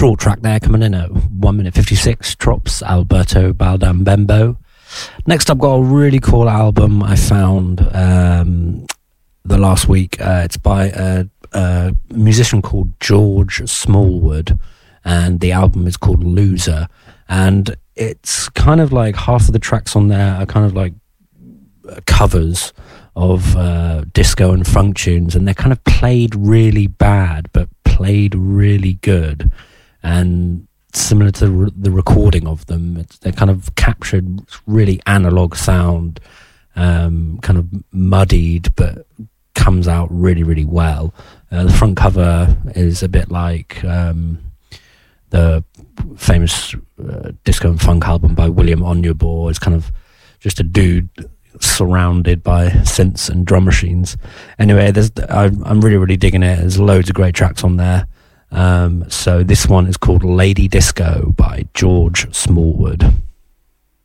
short track there coming in at 1 minute 56, Trops, Alberto Baldambembo. Next I've got a really cool album I found the last week. It's by a musician called George Smallwood, and the album is called Loser. And it's kind of like half of the tracks on there are kind of like covers of disco and funk tunes, and they're kind of played really bad but played really good, and similar to the recording of them, they're kind of captured really analog sound, kind of muddied but comes out really, really well. The front cover is a bit like the famous disco and funk album by William Onyeabor. It's kind of just a dude surrounded by synths and drum machines. Anyway, I'm really, really digging it. There's loads of great tracks on there. So this one is called Lady Disco by George Smallwood.